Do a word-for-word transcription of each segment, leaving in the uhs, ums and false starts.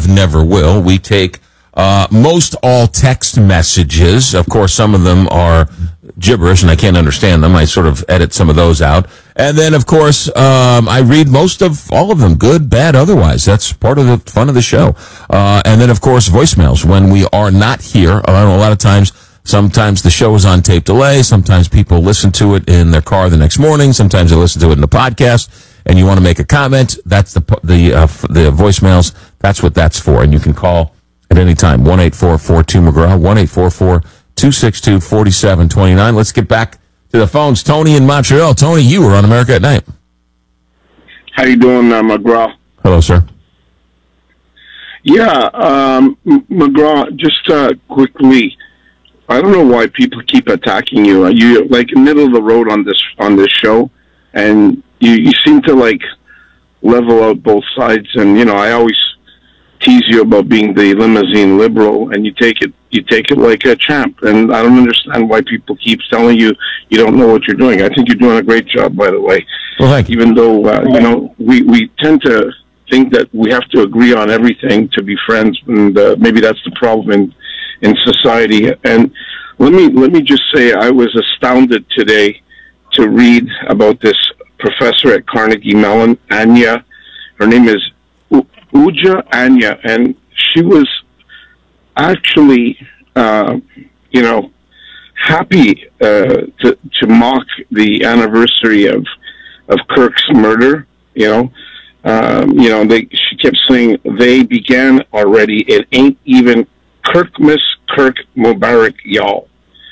have never will. We take uh, most all text messages. Of course, some of them are gibberish, and I can't understand them. I sort of edit some of those out. And then, of course, um, I read most of all of them, good, bad, otherwise. That's part of the fun of the show. Uh, and then, of course, voicemails. When we are not here, uh, a lot of times, sometimes the show is on tape delay. Sometimes people listen to it in their car the next morning. Sometimes they listen to it in the podcast. And you want to make a comment, that's the the uh, the voicemails. That's what that's for. And you can call at any time, one eight four four two McGraw, one eight four four two six two four seven two nine. Let's get back to the phones. Tony in Montreal. Tony, you were on America at Night. How you doing, uh, McGraw? Hello, sir. Yeah, um, McGraw, just uh, quickly, I don't know why people keep attacking you. You're like in the middle of the road on this on this show, and you, you seem to like level out both sides. And you know, I always tease you about being the limousine liberal, and you take it you take it like a champ. And I don't understand why people keep telling you you don't know what you're doing. I think you're doing a great job, by the way. Well, thank you. Even though uh, you know we we tend to think that we have to agree on everything to be friends, and uh, maybe that's the problem in in society. And let me let me just say, I was astounded today to read about this professor at Carnegie Mellon, Anya. Her name is U- Uja Anya, and she was actually, uh, you know, happy uh, to to mock the anniversary of of Kirk's murder. You know, um, you know, they she kept saying they began already. It ain't even Kirkmas Kirk Mubarak, y'all.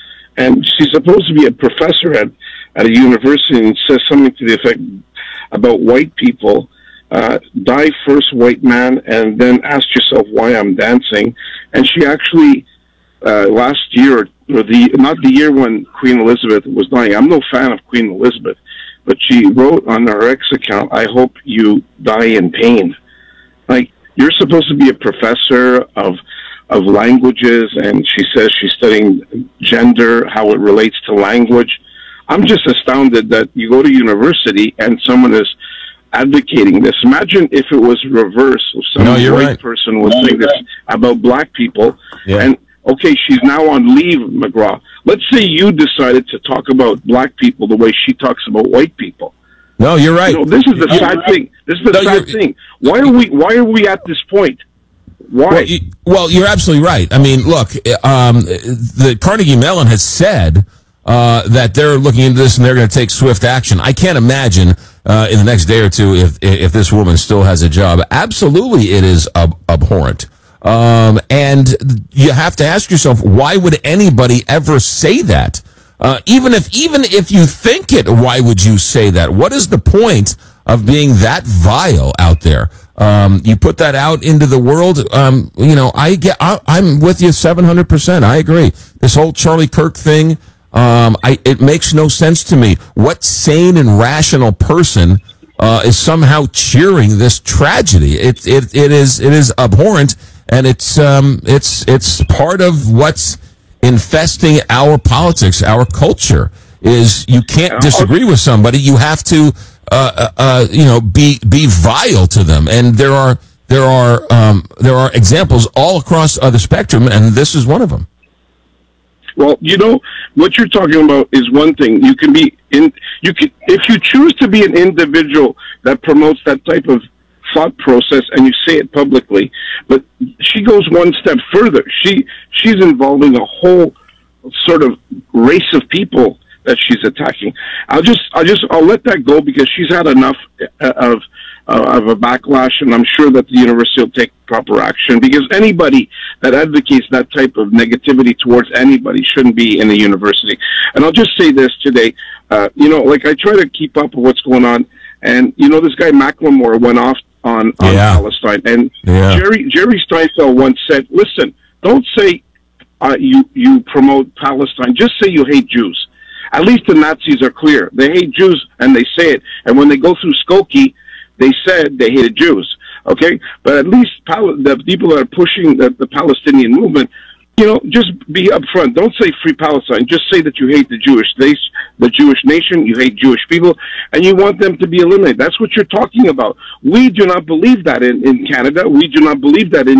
And she's supposed to be a professor at, at a university, and says something to the effect about white people. Uh, die first, white man, and then ask yourself why I'm dancing. And she actually, uh, last year, or the not the year when Queen Elizabeth was dying, I'm no fan of Queen Elizabeth, but she wrote on her X account, I hope you die in pain. Like, you're supposed to be a professor of of languages, and she says she's studying gender, how it relates to language. I'm just astounded that you go to university and someone is advocating this. Imagine if it was reverse, if some no, white right. person was saying this about black people, yeah. and okay, she's now on leave, McGraw. Let's say you decided to talk about black people the way she talks about white people. No, you're right. You know, this is the you're sad right. thing. This is the no, sad thing. Why are we? Why are we at this point? Why? Well, you, well, you're absolutely right. I mean, look, um, the Carnegie Mellon has said uh, that they're looking into this and they're going to take swift action. I can't imagine uh, in the next day or two if if this woman still has a job. Absolutely, it is ab- abhorrent. Um, and you have to ask yourself, why would anybody ever say that? Uh, even if even if you think it, why would you say that? What is the point of being that vile out there? Um, you put that out into the world. Um, you know, I get. I, I'm with you seven hundred percent. I agree. This whole Charlie Kirk thing, um, I, it makes no sense to me. What sane and rational person uh, is somehow cheering this tragedy? It it it is it is abhorrent, and it's um it's it's part of what's infesting our politics, our culture. Is you can't disagree with somebody. You have to. Uh, uh, you know, be be vile to them, and there are there are um, there are examples all across uh, the spectrum, and this is one of them. Well, you know what you're talking about is one thing. You can be in. You can if you choose to be an individual that promotes that type of thought process, and you say it publicly. But she goes one step further. She she's involving a whole sort of race of people that she's attacking. I'll just, I'll just, I'll let that go because she's had enough of uh, of a backlash, and I'm sure that the university will take proper action. Because anybody that advocates that type of negativity towards anybody shouldn't be in the university. And I'll just say this today, uh, you know, like I try to keep up with what's going on, and you know, this guy Macklemore went off on on yeah. Palestine, and yeah. Jerry Jerry Steinfeld once said, "Listen, don't say uh, you you promote Palestine. Just say you hate Jews." At least the Nazis are clear. They hate Jews, and they say it. And when they go through Skokie, they said they hated Jews. Okay? But at least Pal- the people that are pushing the, the Palestinian movement, you know, just be upfront. Don't say free Palestine. Just say that you hate the Jewish nation, the Jewish nation, you hate Jewish people, and you want them to be eliminated. That's what you're talking about. We do not believe that in, in Canada. We do not believe that in